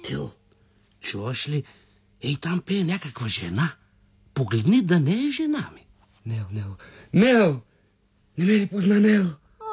Тил, чуваш ли? Ей, там пее някаква жена. Погледни да не е жена ми. Нел! Не ме ли позна, Нел?